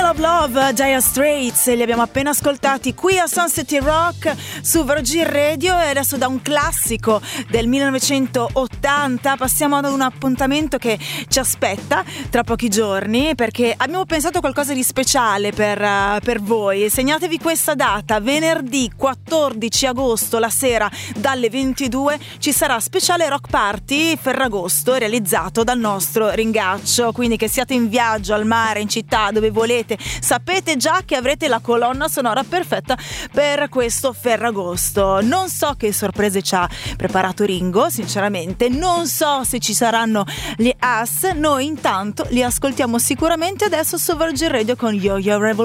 of Love, Dire Straits, li abbiamo appena ascoltati qui a Sunset Rock su Virgin Radio. E adesso, da un classico del 1980 passiamo ad un appuntamento che ci aspetta tra pochi giorni, perché abbiamo pensato a qualcosa di speciale per voi. Segnatevi questa data: venerdì 14 agosto la sera dalle 22 ci sarà speciale Rock Party Ferragosto, realizzato dal nostro Ringaccio. Quindi, che siate in viaggio, al mare, in città, dove volete, sapete già che avrete la colonna sonora perfetta per questo Ferragosto. Non so che sorprese ci ha preparato Ringo, sinceramente non so se ci saranno gli Us. Noi intanto li ascoltiamo sicuramente adesso su Virgin Radio con Yo-Yo Revolution.